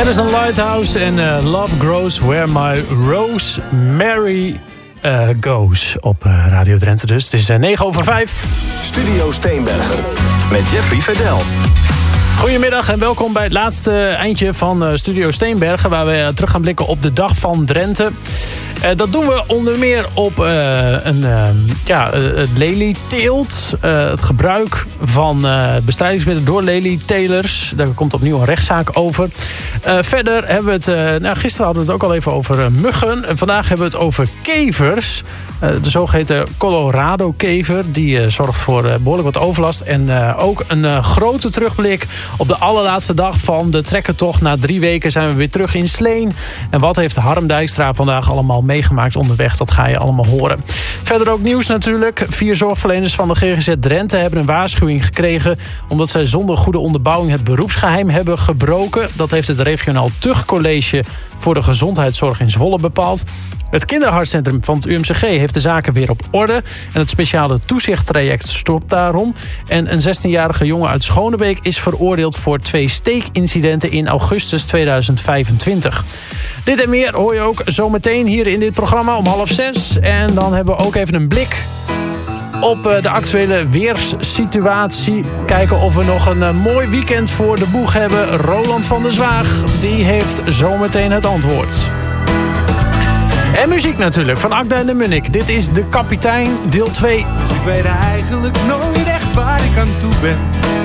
Addison Lighthouse en Love Grows Where My Rosemary Goes op Radio Drenthe. Dus het is 9:05. Studio Steenbergen met Jeffrey Verdel. Goedemiddag en welkom bij het laatste eindje van Studio Steenbergen, waar we terug gaan blikken op de Dag van Drenthe. Dat doen we onder meer op lelieteelt. Het gebruik van bestrijdingsmiddelen door lelietelers. Daar komt opnieuw een rechtszaak over. Verder hebben we het... gisteren hadden we het ook al even over muggen. En vandaag hebben we het over kevers. De zogeheten Colorado-kever. Die zorgt voor behoorlijk wat overlast. En ook een grote terugblik op de allerlaatste dag van de trekkertocht. Na 3 weken zijn we weer terug in Sleen. En wat heeft Harm Dijkstra vandaag allemaal meegemaakt onderweg? Dat ga je allemaal horen. Verder ook nieuws natuurlijk. 4 zorgverleners van de GGZ Drenthe hebben een waarschuwing gekregen, omdat zij zonder goede onderbouwing het beroepsgeheim hebben gebroken. Dat heeft het regionaal Tuchtcollege voor de gezondheidszorg in Zwolle bepaald. Het kinderhartcentrum van het UMCG heeft de zaken weer op orde. En het speciale toezichttraject stopt daarom. En een 16-jarige jongen uit Schonebeek is veroordeeld voor 2 steekincidenten in augustus 2025. Dit en meer hoor je ook zometeen hier in dit programma om 5:30. En dan hebben we ook even een blik op de actuele weerssituatie. Kijken of we nog een mooi weekend voor de boeg hebben. Roland van der Zwaag, die heeft zometeen het antwoord. En muziek natuurlijk, van Agda en de Munnik. Dit is De Kapitein, deel 2. Dus ik weet eigenlijk nooit echt waar ik aan toe ben.